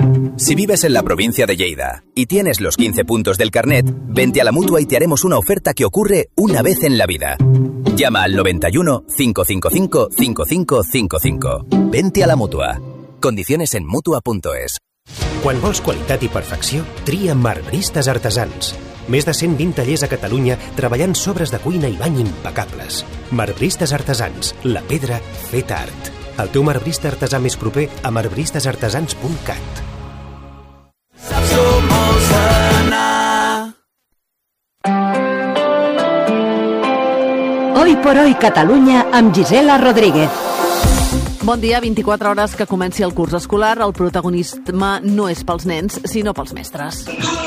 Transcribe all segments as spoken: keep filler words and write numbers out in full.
Si vives en la provincia de Lleida y tienes los quince puntos del carnet, vente a la Mutua y te haremos una oferta que ocurre una vez en la vida. Llama al noventa y uno, cinco cinco cinco, cinco cinco cinco cinco. Vente a la Mutua. Condiciones en mutua punto es. Quan vols qualitat i perfecció, tria Marbristes Artesans. Més de cent vint tallers a Catalunya treballant sobres de cuina i bany impecables. Marbristes Artesans, la pedra feta art. El teu marbrista artesà més proper a marbristes artesans punt cat. Saps com vols anar. Hoy por hoy Catalunya amb Gisela Rodríguez. Bon dia, vint-i-quatre hores que comenci el curs escolar. El protagonisme no és pels nens, sinó pels mestres.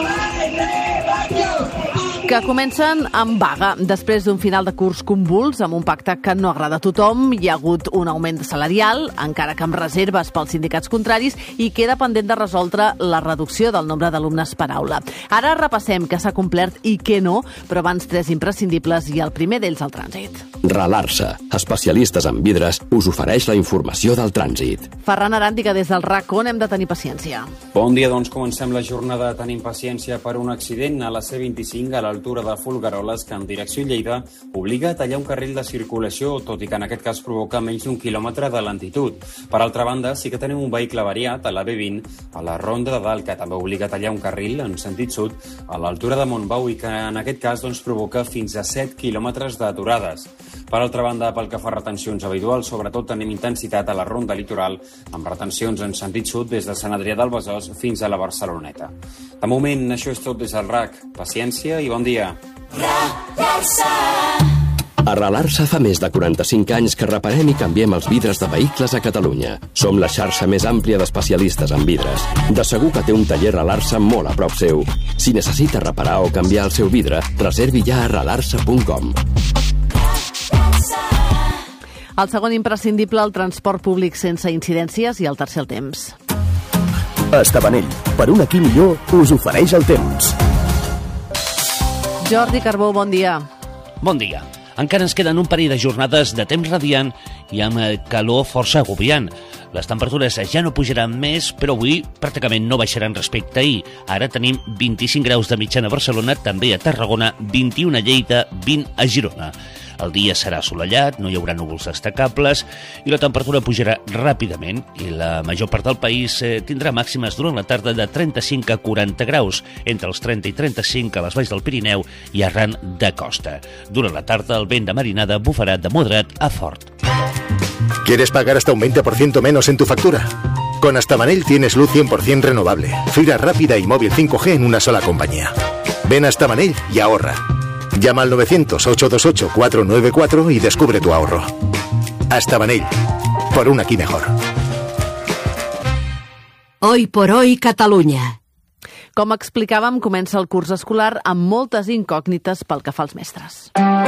Que comencen amb vaga. Després d'un final de curs convuls, amb un pacte que no agrada a tothom, hi ha hagut un augment salarial, encara que amb reserves pels sindicats contraris, i queda pendent de resoldre la reducció del nombre d'alumnes per aula. Ara repassem què s'ha complert i què no, però abans tres imprescindibles i el primer d'ells el trànsit. Ralarsa, especialistes en vidres, us ofereix la informació del trànsit. Ferran Aràndiga, des del R A C, on hem de tenir paciència? Bon dia, doncs comencem la jornada tenint paciència per un accident a la C vint-i-cinc a l'altura de Folgueroles, que en direcció Lleida obliga a tallar un carril de circulació, tot i que en aquest cas provoca menys d'un quilòmetre de lentitud. Per altra banda, sí que tenim un vehicle variat a la B vint, a la Ronda de Dalt, que també obliga a tallar un carril en sentit sud a l'altura de Montbau i que en aquest cas doncs, provoca fins a set quilòmetres d'aturades. Per altra banda, pel que fa a retencions habituals, sobretot tenim intensitat a la Ronda Litoral, amb retencions en sentit sud des de Sant Adrià del Besòs fins a la Barceloneta. De moment, això és tot des del R A C. Paciència i bon dia. A Ralarsa fa més de quaranta-cinc anys que reparem i canviem els vidres de vehicles a Catalunya. Som la xarxa més àmplia d'especialistes en vidres. De segur que té un taller Ralarsa molt a prop seu. Si necessita reparar o canviar el seu vidre, reservi ja a ralarsa punt com. El segon imprescindible, el transport públic sense incidències, i el tercer, el temps. Estabanell, per un aquí millor, us ofereix el temps. Jordi Carbó, bon dia. Bon dia. Encara ens queden un parell de jornades de temps radiant i amb calor força agobiant. Les temperatures ja no pujaran més, però avui pràcticament no baixaran respecte a ahir. Ara tenim vint-i-cinc graus de mitjana a Barcelona, també a Tarragona, vint-i-un a Lleida, vint a Girona. El dia serà assolellat, no hi haurà núvols destacables i la temperatura pujarà ràpidament i la major part del país tindrà màximes durant la tarda de trenta-cinc a quaranta graus, entre els trenta i trenta-cinc a les valls del Pirineu i arran de costa. Durant la tarda el vent de marinada bufarà de moderat a fort. ¿Quieres pagar hasta un veinte por ciento menos en tu factura? Con Estabanell tienes luz cien por ciento renovable, fibra rápida y móvil cinco G en una sola compañía. Ven a Estabanell y ahorra. Llama al novecientos, ocho dos ocho, cuatro nueve cuatro y descubre tu ahorro. Estabanell, por un aquí mejor. Hoy por hoy Catalunya. Com explicàvem, comença el curs escolar amb moltes incògnites pel que fa als mestres.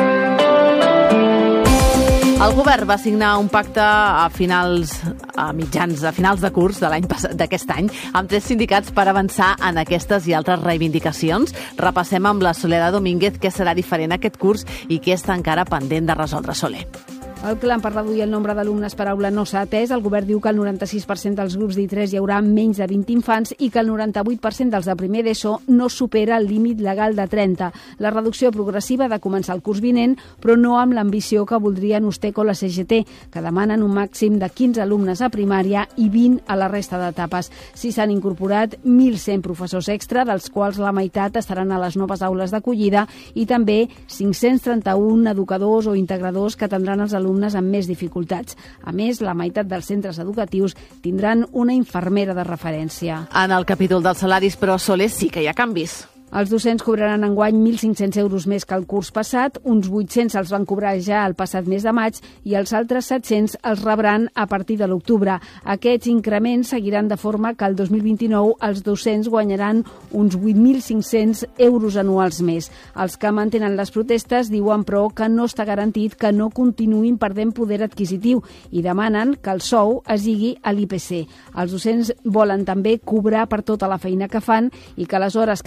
El govern va signar un pacte a finals, a mitjans, a finals de curs de l'any passat, d'aquest any, amb tres sindicats per avançar en aquestes i altres reivindicacions. Repassem amb la Soledad Domínguez què serà diferent aquest curs i què està encara pendent de resoldre. Soler. El plan per reduir el nombre d'alumnes per aula no s'ha atès. El govern diu que el noranta-sis per cent dels grups d'I tres hi haurà menys de vint infants i que el noranta-vuit per cent dels de primer d'ESO no supera el límit legal de trenta. La reducció progressiva ha de començar el curs vinent, però no amb l'ambició que voldrien Usteco o la C G T, que demanen un màxim de quinze alumnes a primària i vint a la resta d'etapes. S'hi s'han incorporat mil cent professors extra, dels quals la meitat estaran a les noves aules d'acollida, i també cinc-cents trenta-un educadors o integradors que atendran els alumnes amb més dificultats. A més, la meitat dels centres educatius tindran una infermera de referència. En el capítol dels salaris, però, Soler, sí que hi ha canvis. Els docents cobraran enguany mil cinc-cents euros més que el curs passat, uns vuit-cents els van cobrar ja el passat mes de maig i els altres set-cents els rebran a partir de l'octubre. Aquests increments seguiran de forma que el dos mil vint-i-nou els docents guanyaran uns vuit mil cinc-cents euros anuals més. Els que mantenen les protestes diuen, però, que no està garantit que no continuïn perdent poder adquisitiu i demanen que el sou es lligui a l'I P C. Els docents volen també cobrar per tota la feina que fan i que les hores que dediquen per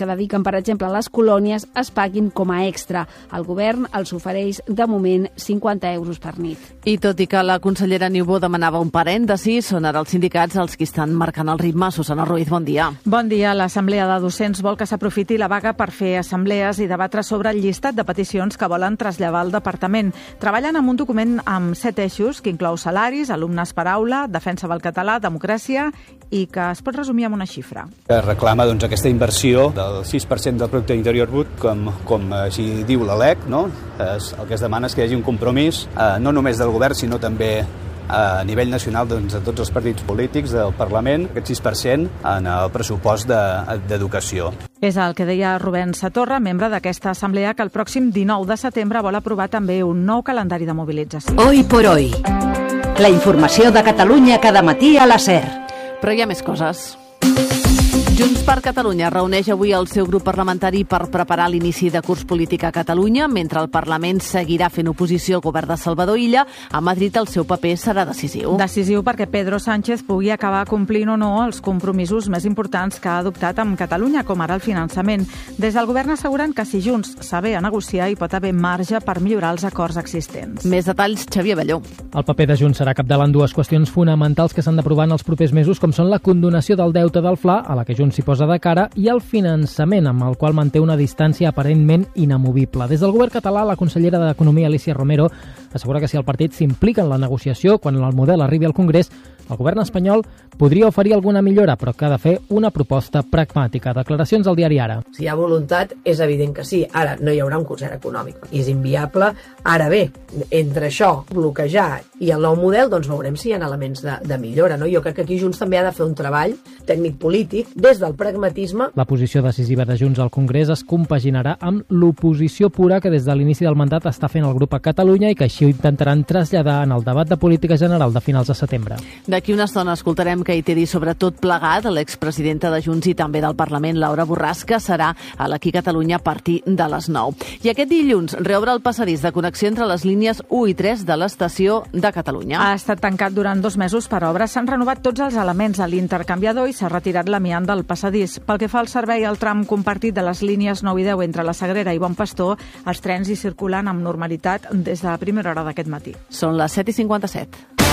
per exemple, les colònies es paguin com a extra. El govern els ofereix, de moment, cinquanta euros per nit. I tot i que la consellera Niubó demanava un parèntesi, són ara els sindicats els qui estan marcant el ritme. Susana Ruiz, bon dia. Bon dia. L'Assemblea de Docents vol que s'aprofiti la vaga per fer assemblees i debatre sobre el llistat de peticions que volen traslladar al departament. Treballen amb un document amb set eixos que inclou salaris, alumnes per aula, defensa del català, democràcia i que es pot resumir amb una xifra. Es reclama doncs, aquesta inversió del sis per cent del producte interior brut, com, com així diu la L E C, no? Es, el que es demana és que hi hagi un compromís, eh, no només del govern, sinó també a nivell nacional doncs, de tots els partits polítics del Parlament, aquest sis per cent en el pressupost d'educació. És el que deia Rubén Satorra, membre d'aquesta assemblea, que el pròxim dinou de setembre vol aprovar també un nou calendari de mobilització. Hoy por hoy. La informació de Catalunya cada matí a la SER. Però hi ha més coses. Junts per Catalunya reuneix avui el seu grup parlamentari per preparar l'inici de curs polític a Catalunya, mentre el Parlament seguirà fent oposició al govern de Salvador Illa. A Madrid el seu paper serà decisiu. Decisiu perquè Pedro Sánchez pugui acabar complint o no els compromisos més importants que ha adoptat amb Catalunya, com ara el finançament. Des del govern asseguren que si Junts saber a negociar hi pot haver marge per millorar els acords existents. Més detalls, Xavier Balló. El paper de Junts serà capdavant dues qüestions fonamentals que s'han d'aprovar en els propers mesos, com són la condonació del deute del Fla, a la que Junts s'hi posa de cara, i el finançament, amb el qual manté una distància aparentment inamovible. Des del govern català, la consellera d'Economia, Alicia Romero, assegura que si el partit s'implica en la negociació, quan el model arribi al Congrés, el govern espanyol podria oferir alguna millora, però que ha de fer una proposta pragmàtica. Declaracions al diari Ara. Si hi ha voluntat, és evident que sí. Ara, no hi haurà un concert econòmic. I és inviable. Ara bé, entre això, bloquejar i el nou model, doncs veurem si hi ha elements de, de millora. No? Jo crec que aquí Junts també ha de fer un treball tècnic-polític des del pragmatisme. La posició decisiva de Junts al Congrés es compaginarà amb l'oposició pura que des de l'inici del mandat està fent el grup a Catalunya i que així ho intentaran traslladar en el debat de política general de finals de setembre. D'aquí una estona escoltarem que hi té dir sobre tot plegat l'expresidenta de Junts i també del Parlament, Laura Borràs, que serà a l'Aquí Catalunya a partir de les nou. I aquest dilluns reobre el passadís de connexió entre les línies u i tres de l'estació de Catalunya. Ha estat tancat durant dos mesos per obres. S'han renovat tots els elements a l'intercanviador i s'ha retirat l'amiant del passadís. Pel que fa al servei al tram compartit de les línies nou i deu entre la Sagrera i Bon Pastor, els trens hi circulen amb normalitat des de la primera hora d'aquest matí. Són les set i cinquanta-set.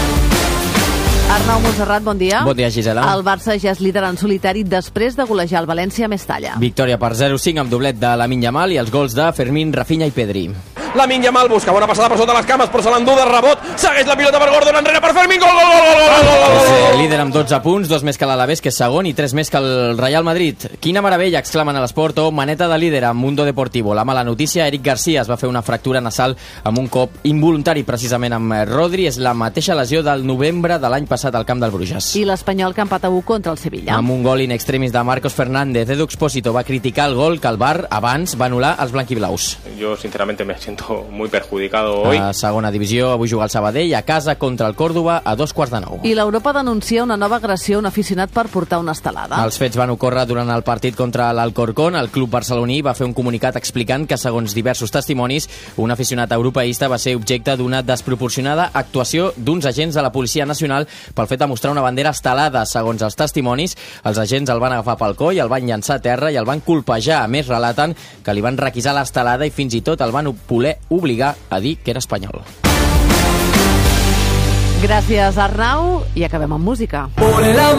Arnau Montserrat, bon dia. Bon dia, Gisela. El Barça ja és líder en solitari després de golejar el València a Mestalla. Victòria per zero cinc amb doblet de Lamine Yamal i els gols de Fermín, Rafinha i Pedri. Lamine Yamal busca bona passada per sota les cames, però se l'endú de rebot, segueix la pilota per Gordon, enrere per Fermín, gol, gol, gol, gol, gol, gol, gol, gol. És líder amb dotze punts, dos més que l'Alavés, que és segon, i tres més que el Real Madrid. Quina meravella, exclamen a l'esport, o maneta de líder amb Mundo Deportivo. La mala notícia, Eric Garcia es va fer una fractura nasal amb un cop involuntari precisament amb Rodri. És la mateixa lesió del novembre de l'any passat al camp del Bruges. I l'Espanyol que empat a u contra el Sevilla. Amb un gol in extremis de Marcos Fernández, Edu Expósito va criticar el gol que el V A R abans va anul·lar els blanquiblaus. Yo sinceramente me siento muy perjudicado hoy. A segona divisió, avui juga el Sabadell a casa contra el Còrdova a dos quarts de nou. I l'Europa denuncia una nova agressió a un aficionat per portar una estelada. Els fets van ocórrer durant el partit contra l'Alcorcón. El club barceloní va fer un comunicat explicant que, segons diversos testimonis, un aficionat europeista va ser objecte d'una desproporcionada actuació d'uns agents de la Policia Nacional pel fet de mostrar una bandera estelada. Segons els testimonis, els agents el van agafar pel coll, el van llançar a terra i el van colpejar. A més, relaten que li van requisar l'estelada i fins i tot el van voler obligar a dir que era espanyol. Gràcies, Arnau, i acabem amb música.